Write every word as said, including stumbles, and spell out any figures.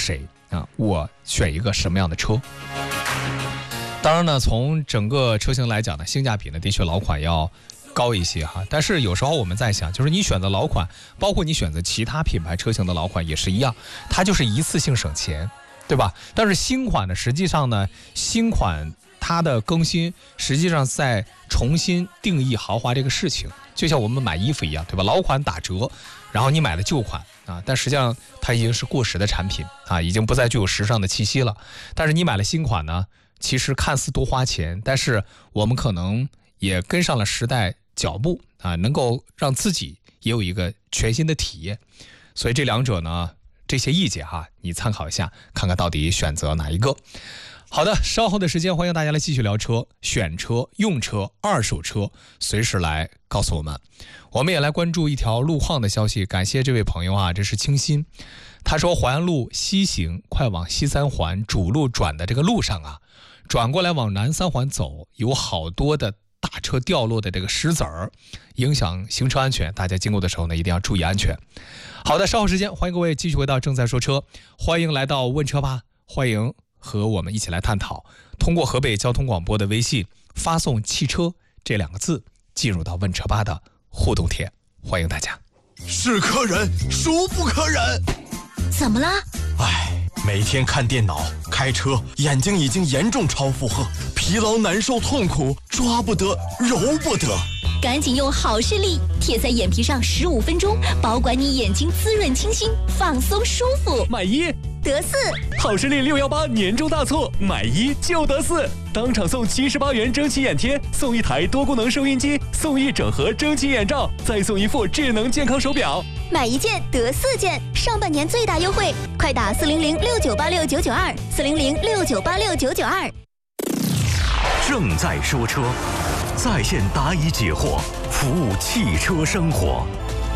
谁啊，我选一个什么样的车。当然呢，从整个车型来讲呢，性价比呢的确老款要高一些哈。但是有时候我们在想，就是你选择老款，包括你选择其他品牌车型的老款也是一样，它就是一次性省钱，对吧？但是新款呢，实际上呢，新款它的更新实际上在重新定义豪华这个事情，就像我们买衣服一样，对吧？老款打折，然后你买的旧款啊，但实际上它已经是过时的产品啊，已经不再具有时尚的气息了。但是你买了新款呢，其实看似多花钱，但是我们可能也跟上了时代脚步啊，能够让自己也有一个全新的体验。所以这两者呢，这些意见哈，你参考一下，看看到底选择哪一个。好的，稍后的时间欢迎大家来继续聊车、选车、用车、二手车，随时来告诉我们。我们也来关注一条路况的消息，感谢这位朋友啊，这是清新。他说淮安路西行快往西三环主路转的这个路上啊，转过来往南三环走，有好多的大车掉落的这个石子儿，影响行车安全，大家经过的时候呢，一定要注意安全。好的，稍后时间欢迎各位继续回到正在说车，欢迎来到问车吧，欢迎和我们一起来探讨。通过河北交通广播的微信发送汽车这两个字进入到问车吧的互动帖，欢迎大家。 是客人孰不可忍？ 怎么了？ 唉，每天看电脑开车，眼睛已经严重超负荷，疲劳难受痛苦，抓不得揉不得。 赶紧用好视力贴在眼皮上十五分钟，保管你眼睛滋润清新，放松舒服。 买一得四， 好视力六一八年终大促，买一就得四，当场送七十八元蒸汽眼贴，送一台多功能收音机，送一整盒蒸汽眼罩，再送一副智能健康手表。 买一件得四件，上半年最大优惠，快打四零零六九八六九九二，四零零六九八六九九二。 正在说车，在线答疑解惑，服务汽车生活。